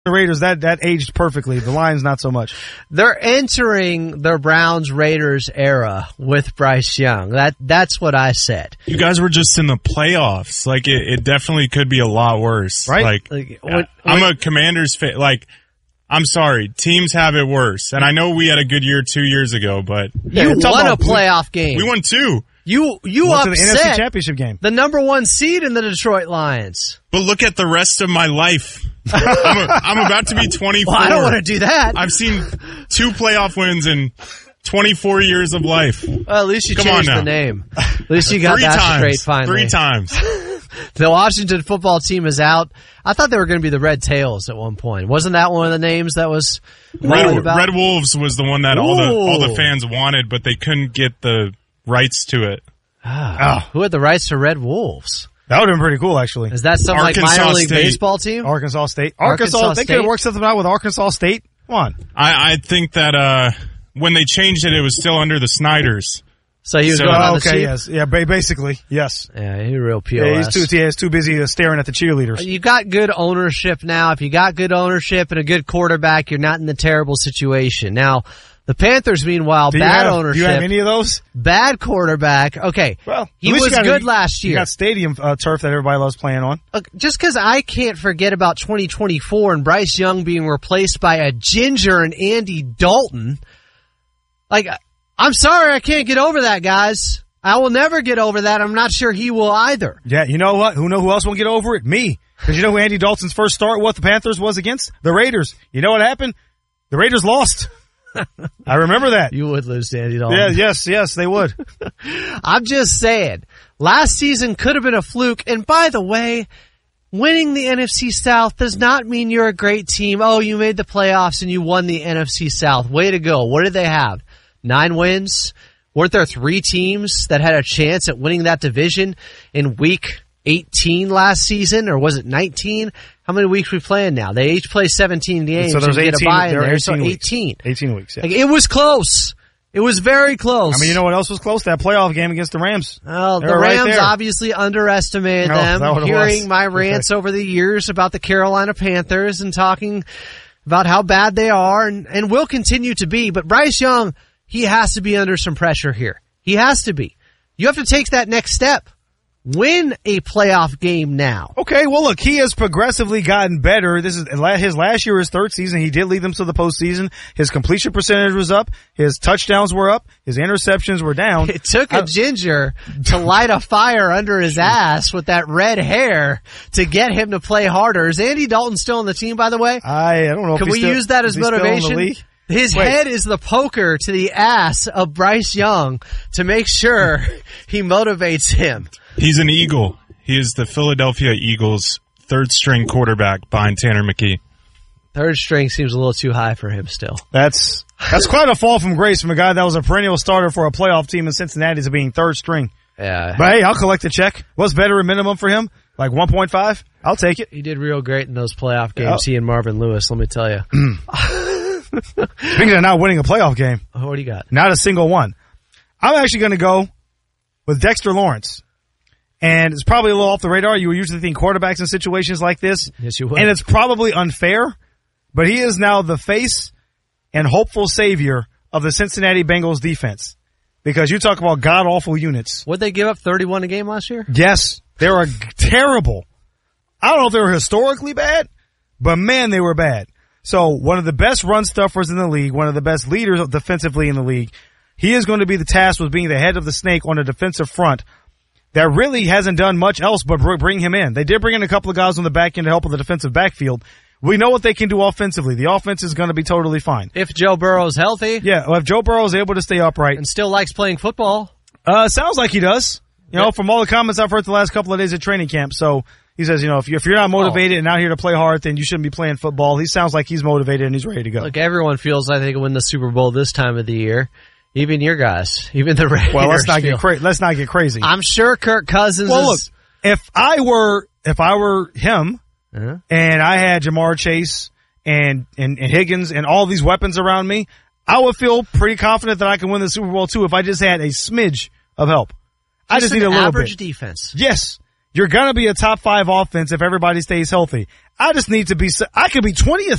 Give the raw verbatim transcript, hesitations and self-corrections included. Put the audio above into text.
The Raiders, that, that aged perfectly. The Lions, not so much. They're entering the Browns-Raiders era with Bryce Young. That That's what I said. You guys were just in the playoffs. Like, it, it definitely could be a lot worse. Right? Like, Like, yeah, what- I'm what- a Commanders fan. Like, I'm sorry. Teams have it worse. And I know we had a good year two years ago, but You we're talking won a about- playoff game. we won two. You you Went to the N F C upset Championship game. the number one seed in the Detroit Lions. But look at the rest of my life. I'm, a, I'm about to be twenty-four. Well, I don't want to do that. I've seen two playoff wins in twenty-four years of life. Well, at least you Come changed on the now. name. At least you got Three that times. straight finally. Three times. The Washington football team is out. I thought they were going to be the Red Tails at one point. Wasn't that one of the names that was Red, written about? Red Wolves was the one that all the all the Ooh. fans wanted, but they couldn't get the rights to it. Ah, who had the rights to Red Wolves? That would have been pretty cool, actually. Is that some like Arkansas minor league State. baseball team? Arkansas State. Arkansas Arkansas, they could have State? worked something out with Arkansas State. Come on. I, I think that uh, when they changed it, it was still under the Snyders. So he was So- going on Oh, the okay, cheap? yes. Yeah, ba- basically, yes. Yeah, he's a real P O Yeah, S. he's too, yeah, he's too busy uh, staring at the cheerleaders. You got good ownership now. If you got good ownership and a good quarterback, you're not in a terrible situation. Now, the Panthers, meanwhile, Do you bad have, ownership, Do you have any of those? bad quarterback. Okay, Well, he at least was you got- good you- last year. You got stadium uh, turf that everybody loves playing on. Look, just because I can't forget about twenty twenty-four and Bryce Young being replaced by a ginger and Andy Dalton, like, I'm sorry, I can't get over that, guys. I will never get over that. I'm not sure he will either. Yeah, you know what? Who know who else won't get over it? Me. Because you know who Andy Dalton's first start with the Panthers was against? The Raiders. You know what happened? The Raiders lost. I remember that. You would lose to Andy Dalton. Yeah, yes, yes, they would. I'm just saying, last season could have been a fluke. And by the way, winning the N F C South does not mean you're a great team. Oh, you made the playoffs and you won the N F C South. Way to go. What did they have? Nine wins? Weren't there three teams that had a chance at winning that division in week eighteen last season, or was it nineteen? How many weeks we playing now? They each play seventeen games. So there's and get eighteen. a bye in There are there, so eighteen weeks. eighteen. eighteen weeks, yeah. Like, it was close. It was very close. I mean, you know what else was close? That playoff game against the Rams. Well, They the were right Rams there. obviously underestimated No, them. that what it Hearing was. my rants over the years about the Carolina Panthers and talking about how bad they are and, and will continue to be. But Bryce Young, he has to be under some pressure here. He has to be. You have to take that next step. Win a playoff game now. Okay, well, look, he has progressively gotten better. This is his last year, his third season. He did lead them to the postseason. His completion percentage was up. His touchdowns were up. His interceptions were down. It took a I- ginger to light a fire under his ass with that red hair to get him to play harder. Is Andy Dalton still on the team, by the way? I, I don't know. Can if we he's still, use that as is he still in the motivation? league? His Wait. head is the poker to the ass of Bryce Young to make sure he motivates him. He's an Eagle. He is the Philadelphia Eagles' third string quarterback behind Tanner McKee. Third string seems a little too high for him still. That's that's quite a fall from grace from a guy that was a perennial starter for a playoff team in Cincinnati to being third string. Yeah. But hey, I'll collect a check. What's better a minimum for him? Like one point five? I'll take it. He did real great in those playoff games, Yeah. he and Marvin Lewis, let me tell you. Speaking of not winning a playoff game, What do you got? not a single one. I'm actually going to go with Dexter Lawrence. And it's probably a little off the radar. You would usually think quarterbacks in situations like this. Yes, you would. And it's probably unfair, but he is now the face and hopeful savior of the Cincinnati Bengals defense. Because you talk about god-awful units. Would they give up thirty-one a game last year? Yes, they were terrible. I don't know if they were historically bad, but man, they were bad. So one of the best run stuffers in the league, one of the best leaders defensively in the league, he is going to be the task with being the head of the snake on the defensive front that really hasn't done much else but bring him in. They did bring in a couple of guys on the back end to help with the defensive backfield. We know what they can do offensively. The offense is going to be totally fine. If Joe Burrow's healthy Yeah, well, if Joe Burrow is able to stay upright, and still likes playing football, uh, sounds like he does. You know, from all the comments I've heard the last couple of days at training camp. So he says, you know, if you're, if you're not motivated and out here to play hard, then you shouldn't be playing football. He sounds like he's motivated and he's ready to go. look, everyone feels like they can win the Super Bowl this time of the year. Even your guys, even the Raiders. Well, let's not feel- get cra- let's not get crazy. I'm sure Kirk Cousins Well, look, is... if I were if I were him Uh-huh. and I had Jamar Chase and, and and Higgins and all these weapons around me, I would feel pretty confident that I can win the Super Bowl too if I just had a smidge of help. I just an need a little average bit. defense. Yes, you're gonna be a top five offense if everybody stays healthy. I just need to be. I could be twentieth